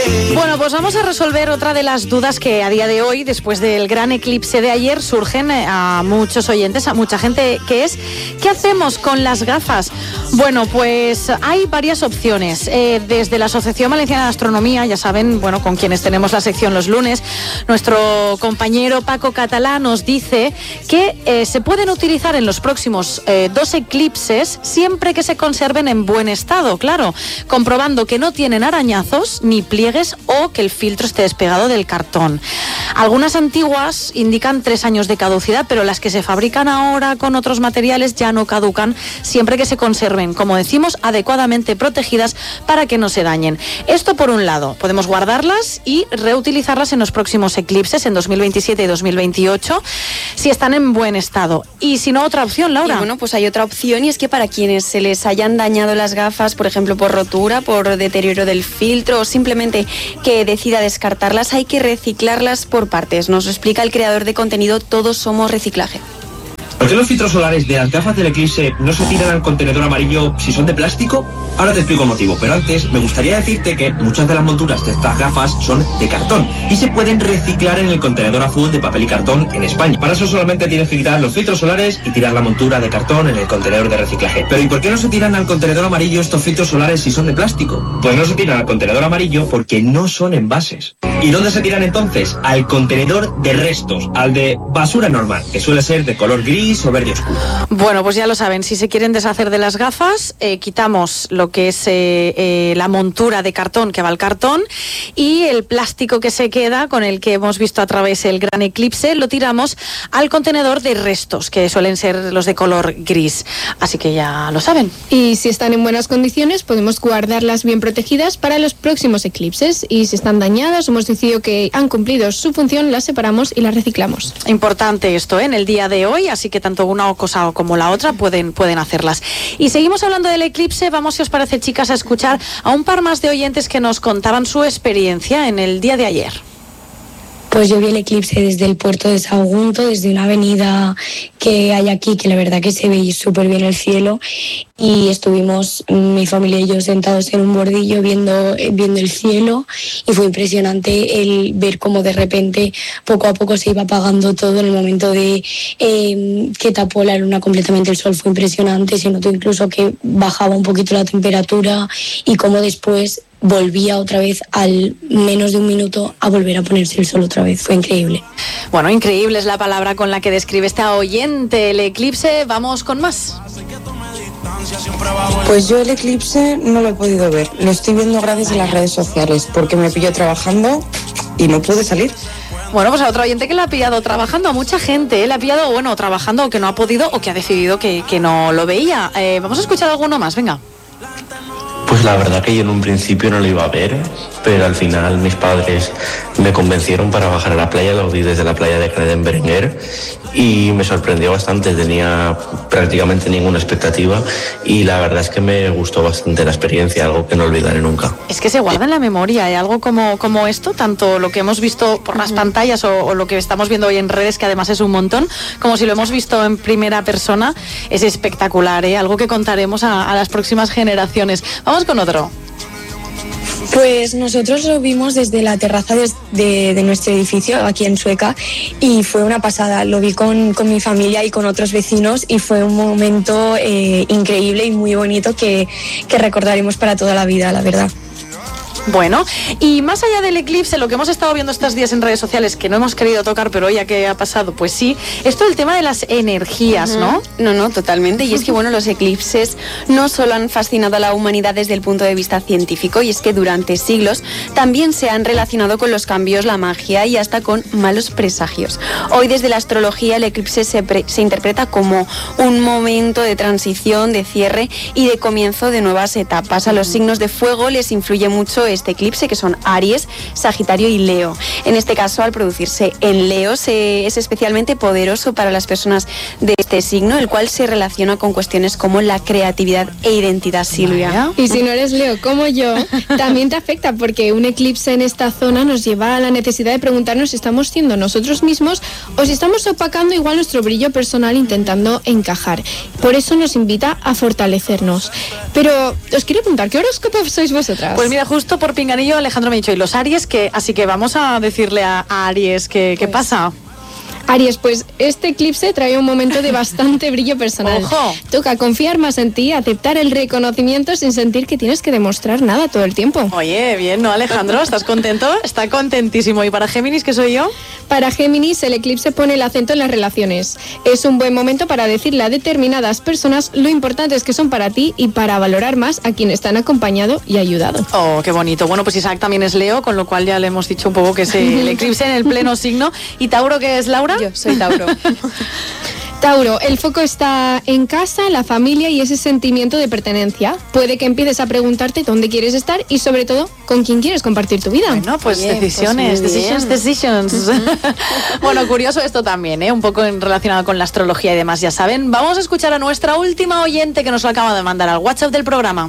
Bueno, pues vamos a resolver otra de las dudas que a día de hoy, después del gran eclipse de ayer, surgen a muchos oyentes, a mucha gente, que es ¿qué hacemos con las gafas? Bueno, pues hay varias opciones. Desde la Asociación Valenciana de Astronomía, ya saben, bueno, con quienes tenemos la sección los lunes, nuestro compañero Paco Catalá nos dice que se pueden utilizar en los próximos 2 eclipses siempre que se conserven en buen estado, claro, comprobando que no tienen arañazos ni pliegues o que el filtro esté despegado del cartón. Algunas antiguas indican 3 años de caducidad, pero las que se fabrican ahora con otros materiales ya no caducan siempre que se conserven, como decimos, adecuadamente protegidas para que no se dañen. Esto por un lado, podemos guardarlas y reutilizarlas en los próximos eclipses, en 2027 y 2028, si están en buen estado. Y si no, otra opción, Laura. Y bueno, pues hay otra opción, y es que para quienes se les hayan dañado las gafas, por ejemplo, por rotura, por deterioro del filtro o simplemente que decida descartarlas, hay que reciclarlas por partes. Nos lo explica el creador de contenido Todos Somos Reciclaje. ¿Por qué los filtros solares de las gafas del eclipse no se tiran al contenedor amarillo si son de plástico? Ahora te explico el motivo, pero antes me gustaría decirte que muchas de las monturas de estas gafas son de cartón y se pueden reciclar en el contenedor azul de papel y cartón en España. Para eso solamente tienes que quitar los filtros solares y tirar la montura de cartón en el contenedor de reciclaje. Pero ¿y por qué no se tiran al contenedor amarillo estos filtros solares si son de plástico? Pues no se tiran al contenedor amarillo porque no son envases. ¿Y dónde se tiran entonces? Al contenedor de restos, al de basura normal, que suele ser de color gris o verde oscuro. Bueno, pues ya lo saben, si se quieren deshacer de las gafas, quitamos lo que es la montura de cartón que va al cartón y el plástico que se queda, con el que hemos visto a través el gran eclipse, lo tiramos al contenedor de restos, que suelen ser los de color gris. Así que ya lo saben. Y si están en buenas condiciones, podemos guardarlas bien protegidas para los próximos eclipses. Y si están dañadas, hemos decidido que han cumplido su función, las separamos y las reciclamos. Importante esto en el día de hoy, así que tanto una cosa como la otra pueden hacerlas. Y seguimos hablando del eclipse. Vamos, si os parece, chicas, a escuchar a un par más de oyentes que nos contaban su experiencia en el día de ayer. Pues yo vi el eclipse desde el puerto de Sagunto, desde una avenida que hay aquí, que la verdad que se ve súper bien el cielo, y estuvimos mi familia y yo sentados en un bordillo viendo el cielo, y fue impresionante el ver cómo de repente poco a poco se iba apagando todo. En el momento de que tapó la luna completamente el sol fue impresionante, se notó incluso que bajaba un poquito la temperatura y cómo después volvía otra vez al menos de un minuto a volver a ponerse el sol otra vez. Fue increíble. Bueno, increíble es la palabra con la que describe esta oyente el eclipse. Vamos con más. Pues yo el eclipse no lo he podido ver. Lo estoy viendo gracias a las redes sociales porque me pilló trabajando y no pude salir. Bueno, pues a otro oyente que le ha pillado trabajando, a mucha gente, le ha pillado, bueno, trabajando o que no ha podido o que ha decidido que no lo veía. Vamos a escuchar alguno más, venga. Pues la verdad que yo en un principio no lo iba a ver, pero al final mis padres me convencieron para bajar a la playa. Lo vi desde la playa de Creden-Berenguer y me sorprendió bastante. Tenía prácticamente ninguna expectativa y la verdad es que me gustó bastante la experiencia, algo que no olvidaré nunca. Es que se guarda en la memoria, hay algo como esto, tanto lo que hemos visto por las pantallas o lo que estamos viendo hoy en redes, que además es un montón, como si lo hemos visto en primera persona. Es espectacular, algo que contaremos a las próximas generaciones. Vamos con otro. Pues nosotros lo vimos desde la terraza de nuestro edificio aquí en Sueca y fue una pasada. Lo vi con mi familia y con otros vecinos y fue un momento increíble y muy bonito que recordaremos para toda la vida, la verdad. Bueno, y más allá del eclipse, lo que hemos estado viendo estos días en redes sociales, que no hemos querido tocar, pero ya que ha pasado, pues sí, esto el tema de las energías, ¿no? No, totalmente. Y es que, bueno, los eclipses no solo han fascinado a la humanidad desde el punto de vista científico, y es que durante siglos también se han relacionado con los cambios, la magia y hasta con malos presagios. Hoy, desde la astrología, el eclipse se interpreta como un momento de transición, de cierre y de comienzo de nuevas etapas. A los signos de fuego les influye mucho este eclipse, que son Aries, Sagitario y Leo. En este caso, al producirse en Leo, es especialmente poderoso para las personas de este signo, el cual se relaciona con cuestiones como la creatividad e identidad, Silvia. Y si no eres Leo como yo, también te afecta, porque un eclipse en esta zona nos lleva a la necesidad de preguntarnos si estamos siendo nosotros mismos o si estamos opacando igual nuestro brillo personal intentando encajar. Por eso nos invita a fortalecernos. Pero os quiero preguntar, ¿qué horóscopo sois vosotras? Pues mira, justo por pinganillo, Alejandro me ha dicho, ¿y los Aries qué? Así que vamos a decirle a Aries qué pasa. Aries, pues este eclipse trae un momento de bastante brillo personal. ¡Ojo! Toca confiar más en ti, aceptar el reconocimiento sin sentir que tienes que demostrar nada todo el tiempo. Oye, bien, ¿no, Alejandro? ¿Estás contento? Está contentísimo. ¿Y para Géminis, qué soy yo? Para Géminis, el eclipse pone el acento en las relaciones. Es un buen momento para decirle a determinadas personas lo importantes que son para ti y para valorar más a quienes te han acompañado y ayudado. Oh, qué bonito. Bueno, pues Isaac también es Leo, con lo cual ya le hemos dicho un poco que es el eclipse en el pleno signo. ¿Y Tauro qué es, Laura? Yo soy Tauro. Tauro, el foco está en casa, la familia y ese sentimiento de pertenencia. Puede que empieces a preguntarte dónde quieres estar y sobre todo con quién quieres compartir tu vida. Bueno, pues Oye, decisiones, pues muy bien. decisions. Bueno, curioso esto también, un poco relacionado con la astrología y demás, ya saben. Vamos a escuchar a nuestra última oyente que nos lo acaba de mandar al WhatsApp del programa.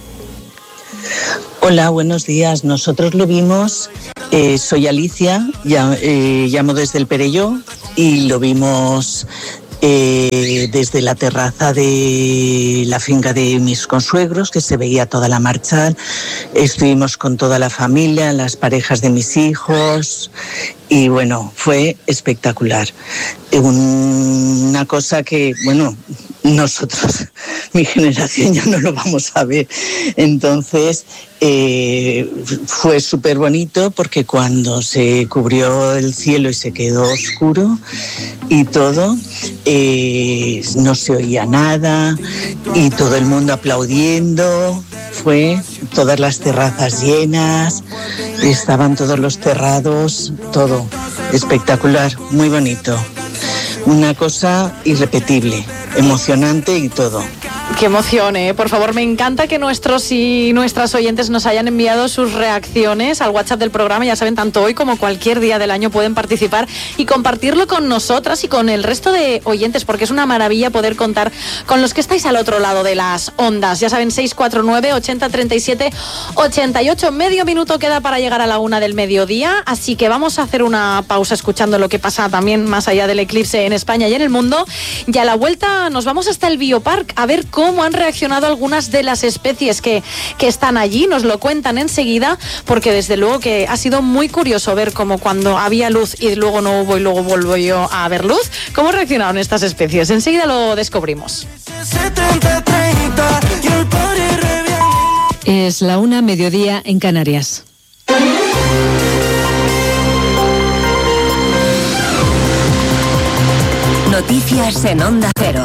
Hola, buenos días. Nosotros lo vimos, soy Alicia, llamo desde el Perelló y lo vimos desde la terraza de la finca de mis consuegros, que se veía toda la marchal. Estuvimos con toda la familia, las parejas de mis hijos y bueno, fue espectacular. Una cosa que, bueno, nosotros, mi generación ya no lo vamos a ver. Entonces fue súper bonito porque cuando se cubrió el cielo y se quedó oscuro y todo, no se oía nada y todo el mundo aplaudiendo. Fue todas las terrazas llenas, estaban todos los terrados, todo espectacular, muy bonito. Una cosa irrepetible, emocionante y todo. Qué emoción, Por favor, me encanta que nuestros y nuestras oyentes nos hayan enviado sus reacciones al WhatsApp del programa. Ya saben, tanto hoy como cualquier día del año pueden participar y compartirlo con nosotras y con el resto de oyentes, porque es una maravilla poder contar con los que estáis al otro lado de las ondas. Ya saben, 649 80 37 88. Medio minuto queda para llegar a la 1 del mediodía, así que vamos a hacer una pausa escuchando lo que pasa también más allá del eclipse en España y en el mundo. Y a la vuelta nos vamos hasta el Biopark a ver cómo han reaccionado algunas de las especies que están allí. Nos lo cuentan enseguida, porque desde luego que ha sido muy curioso ver cómo cuando había luz y luego no hubo y luego vuelvo yo a ver luz, cómo reaccionaron estas especies. Enseguida lo descubrimos. Es la 1, mediodía en Canarias. Noticias en Onda Cero.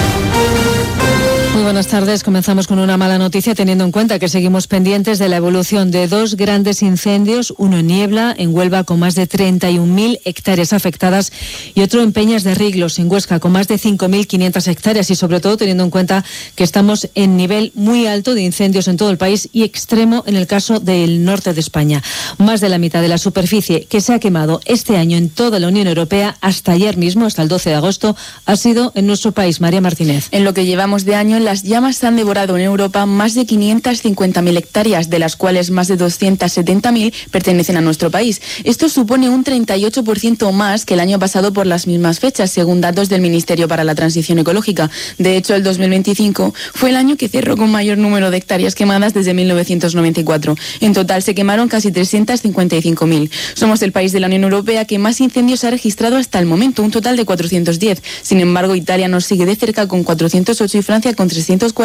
Muy buenas tardes. Comenzamos con una mala noticia, teniendo en cuenta que seguimos pendientes de la evolución de dos grandes incendios, uno en Niebla, en Huelva, con más de 31.000 hectáreas afectadas, y otro en Peñas de Riglos, en Huesca, con más de 5.500 hectáreas, y sobre todo teniendo en cuenta que estamos en nivel muy alto de incendios en todo el país y extremo en el caso del norte de España. Más de la mitad de la superficie que se ha quemado este año en toda la Unión Europea, hasta ayer mismo, hasta el 12 de agosto, ha sido en nuestro país. María Martínez. En lo que llevamos de año, las llamas han devorado en Europa más de 550.000 hectáreas, de las cuales más de 270.000 pertenecen a nuestro país. Esto supone un 38% más que el año pasado por las mismas fechas, según datos del Ministerio para la Transición Ecológica. De hecho, el 2025 fue el año que cerró con mayor número de hectáreas quemadas desde 1994. En total se quemaron casi 355.000. Somos el país de la Unión Europea que más incendios ha registrado hasta el momento, un total de 410. Sin embargo, Italia nos sigue de cerca con 408 y Francia con 342.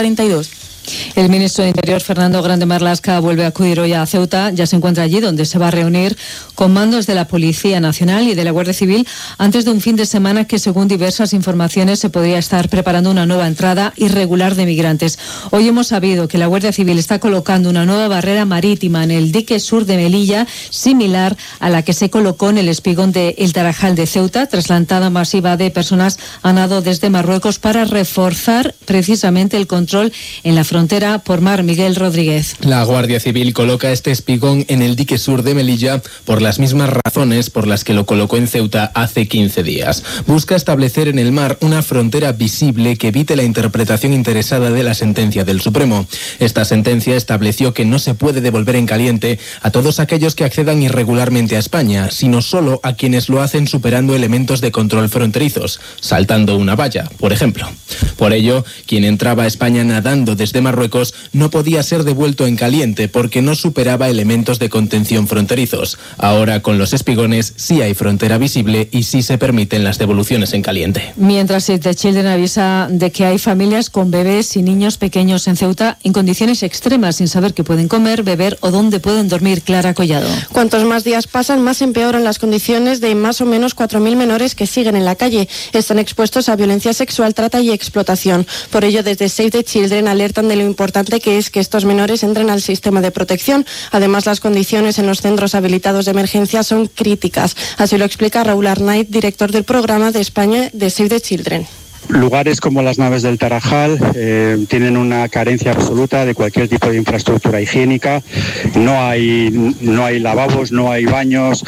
El ministro de Interior, Fernando Grande Marlaska, vuelve a acudir hoy a Ceuta. Ya se encuentra allí, donde se va a reunir con mandos de la Policía Nacional y de la Guardia Civil antes de un fin de semana que, según diversas informaciones, se podría estar preparando una nueva entrada irregular de migrantes. Hoy hemos sabido que la Guardia Civil está colocando una nueva barrera marítima en el dique sur de Melilla, similar a la que se colocó en el espigón de El Tarajal de Ceuta, tras la entrada masiva de personas a nado desde Marruecos, para reforzar precisamente el control en la frontera por mar. Miguel Rodríguez. La Guardia Civil coloca este espigón en el dique sur de Melilla por las mismas razones por las que lo colocó en Ceuta hace 15 días. Busca establecer en el mar una frontera visible que evite la interpretación interesada de la sentencia del Supremo. Esta sentencia estableció que no se puede devolver en caliente a todos aquellos que accedan irregularmente a España, sino solo a quienes lo hacen superando elementos de control fronterizos, saltando una valla, por ejemplo. Por ello, quien entraba a España nadando desde desde Marruecos no podía ser devuelto en caliente porque no superaba elementos de contención fronterizos. Ahora, con los espigones, sí hay frontera visible y sí se permiten las devoluciones en caliente. Mientras Save the Children avisa de que hay familias con bebés y niños pequeños en Ceuta en condiciones extremas, sin saber qué pueden comer, beber o dónde pueden dormir. Clara Collado. Cuantos más días pasan, más empeoran las condiciones de más o menos 4.000 menores que siguen en la calle. Están expuestos a violencia sexual, trata y explotación. Por ello, desde Save the Children alertan de lo importante que es que estos menores entren al sistema de protección. Además, las condiciones en los centros habilitados de emergencia son críticas. Así lo explica Raúl Arnaiz, director del programa de España de Save the Children. Lugares como las naves del Tarajal tienen una carencia absoluta de cualquier tipo de infraestructura higiénica. No hay lavabos, no hay baños.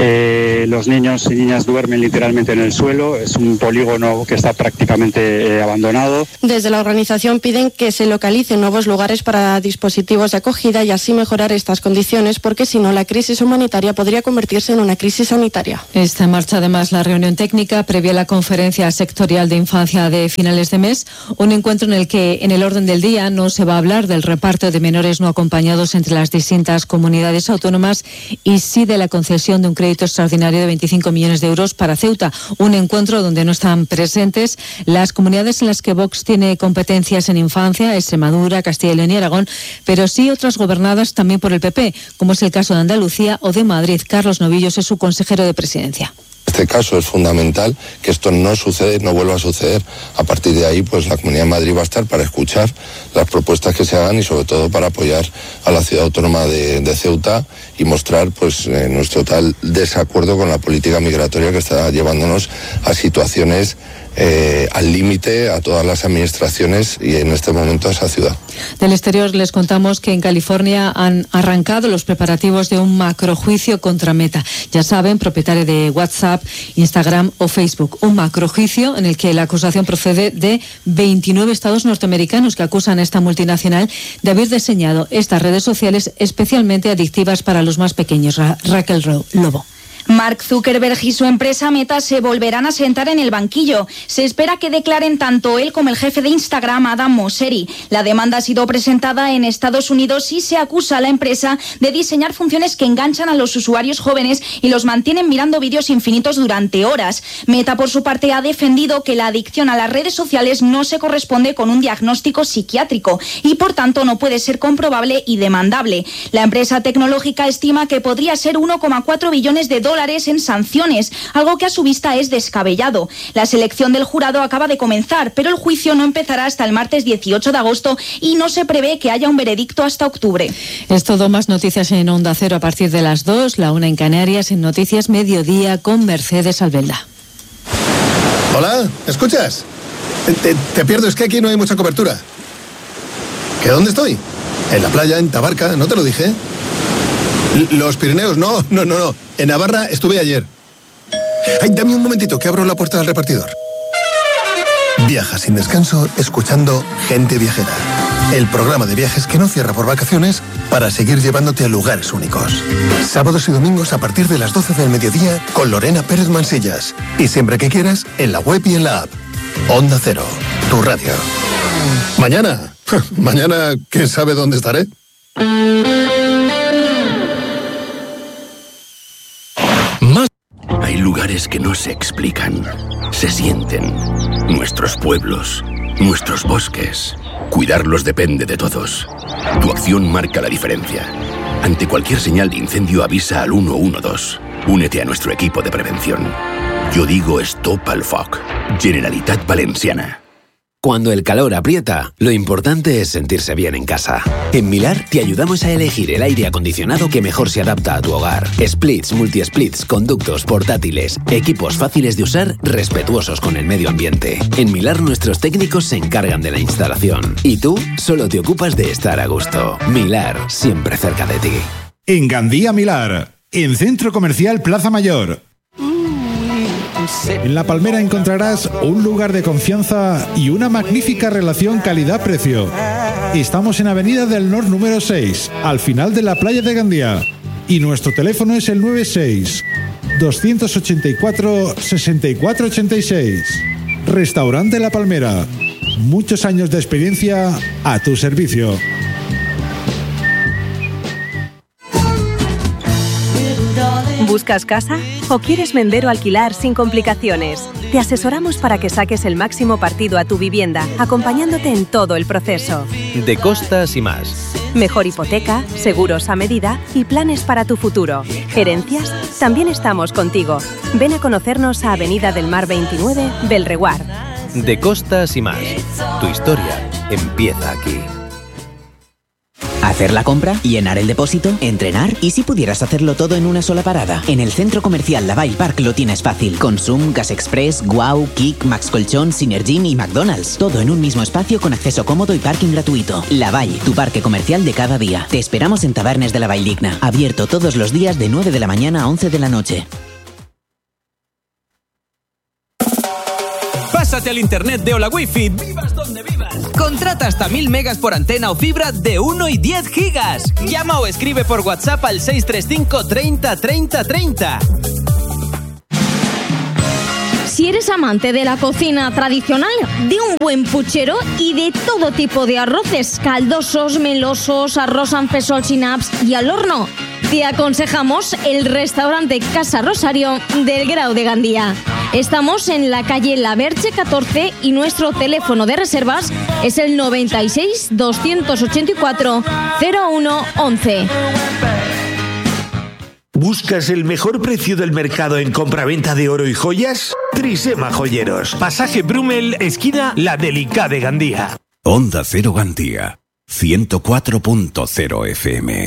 Los niños y niñas duermen literalmente en el suelo. Es un polígono que está prácticamente abandonado. Desde la organización piden que se localicen nuevos lugares para dispositivos de acogida y así mejorar estas condiciones, porque si no, la crisis humanitaria podría convertirse en una crisis sanitaria. Está en marcha además la reunión técnica previa a la conferencia sectorial de infancia de finales de mes, un encuentro en el que en el orden del día no se va a hablar del reparto de menores no acompañados entre las distintas comunidades autónomas y sí de la concesión de un crédito extraordinario de 25 millones de euros para Ceuta, un encuentro donde no están presentes las comunidades en las que Vox tiene competencias en infancia, Extremadura, Castilla y León y Aragón, pero sí otras gobernadas también por el PP, como es el caso de Andalucía o de Madrid. Carlos Novillos es su consejero de presidencia. En este caso es fundamental que esto no suceda, no vuelva a suceder. A partir de ahí, pues la Comunidad de Madrid va a estar para escuchar las propuestas que se hagan y sobre todo para apoyar a la ciudad autónoma de Ceuta y mostrar pues nuestro total desacuerdo con la política migratoria que está llevándonos a situaciones al límite a todas las administraciones y en este momento a esa ciudad. Del exterior les contamos que en California han arrancado los preparativos de un macrojuicio contra Meta. Ya saben, propietario de WhatsApp, Instagram o Facebook. Un macrojuicio en el que la acusación procede de 29 estados norteamericanos que acusan a esta multinacional de haber diseñado estas redes sociales especialmente adictivas para los más pequeños. Raquel Lobo. Mark Zuckerberg y su empresa Meta se volverán a sentar en el banquillo. Se espera que declaren tanto él como el jefe de Instagram, Adam Mosseri. La demanda ha sido presentada en Estados Unidos y se acusa a la empresa de diseñar funciones que enganchan a los usuarios jóvenes y los mantienen mirando vídeos infinitos durante horas. Meta, por su parte, ha defendido que la adicción a las redes sociales no se corresponde con un diagnóstico psiquiátrico y, por tanto, no puede ser comprobable y demandable. La empresa tecnológica estima que podría ser 1,4 billones de dólares en sanciones, algo que a su vista es descabellado. La selección del jurado acaba de comenzar, pero el juicio no empezará hasta el martes 18 de agosto y no se prevé que haya un veredicto hasta octubre. Es todo, más noticias en Onda Cero a partir de las 2, la 1 en Canarias, en Noticias Mediodía con Mercedes Albelda. Hola, ¿escuchas? Te pierdo, es que aquí no hay mucha cobertura. ¿Que dónde estoy? En la playa, en Tabarca, ¿no te lo dije? Los Pirineos, no. En Navarra estuve ayer. Ay, dame un momentito, que abro la puerta del repartidor. Viaja sin descanso escuchando Gente Viajera. El programa de viajes que no cierra por vacaciones para seguir llevándote a lugares únicos. Sábados y domingos a partir de las 12 del mediodía con Lorena Pérez Mansillas. Y siempre que quieras, en la web y en la app. Onda Cero, tu radio. Mañana, ¿quién sabe dónde estaré? Hay lugares que no se explican, se sienten. Nuestros pueblos, nuestros bosques. Cuidarlos depende de todos. Tu acción marca la diferencia. Ante cualquier señal de incendio avisa al 112. Únete a nuestro equipo de prevención. Yo digo Stop al Foc. Generalitat Valenciana. Cuando el calor aprieta, lo importante es sentirse bien en casa. En Milar te ayudamos a elegir el aire acondicionado que mejor se adapta a tu hogar. Splits, multi-splits, conductos, portátiles, equipos fáciles de usar, respetuosos con el medio ambiente. En Milar nuestros técnicos se encargan de la instalación. Y tú solo te ocupas de estar a gusto. Milar, siempre cerca de ti. En Gandía Milar, en Centro Comercial Plaza Mayor. En La Palmera encontrarás un lugar de confianza y una magnífica relación calidad-precio. Estamos en Avenida del Nor número 6, al final de la playa de Gandía. Y nuestro teléfono es el 96-284-6486. Restaurante La Palmera. Muchos años de experiencia a tu servicio. ¿Buscas casa? ¿O quieres vender o alquilar sin complicaciones? Te asesoramos para que saques el máximo partido a tu vivienda, acompañándote en todo el proceso. De Costas y más. Mejor hipoteca, seguros a medida y planes para tu futuro. ¿Herencias? También estamos contigo. Ven a conocernos a Avenida del Mar 29, Belreguard. De Costas y más. Tu historia empieza aquí. Hacer la compra, llenar el depósito, entrenar y si pudieras hacerlo todo en una sola parada. En el centro comercial Lavalle Park lo tienes fácil. Consum, Gas Express, Guau, Kik, Max Colchón, Synergym y McDonald's. Todo en un mismo espacio con acceso cómodo y parking gratuito. Lavalle, tu parque comercial de cada día. Te esperamos en Tabernes de la Valldigna. Abierto todos los días de 9 de la mañana a 11 de la noche. Pásate al internet de Hola Wifi, vivas donde vivas. Contrata hasta 1000 megas por antena o fibra de 1 y 10 gigas. Llama o escribe por WhatsApp al 635 30 30 30. Si eres amante de la cocina tradicional, de un buen puchero y de todo tipo de arroces, caldosos, melosos, arroz amb pèsols i naps y al horno, te aconsejamos el restaurante Casa Rosario del Grau de Gandía. Estamos en la calle La Verge 14 y nuestro teléfono de reservas es el 96 284 0111. ¿Buscas el mejor precio del mercado en compraventa de oro y joyas? Trisema Joyeros. Pasaje Brumel, esquina La Delicada de Gandía. Onda Cero Gandía, 104.0 FM.